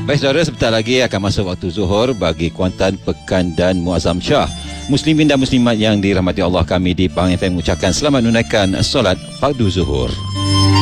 Baik saudara, sebentar lagi akan masuk waktu zuhur bagi Kuantan, Pekan dan Muazzam Shah. Muslimin dan muslimat yang dirahmati Allah, kami di Pahang FM mengucapkan selamat menunaikan solat fardu zuhur.